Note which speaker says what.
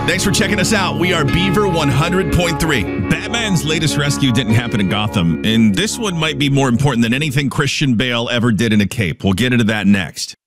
Speaker 1: Thanks for checking us out. We are Beaver 100.3.
Speaker 2: Batman's latest rescue didn't happen in Gotham, and this one might be more important than anything Christian Bale ever did in a cape. We'll get into that next.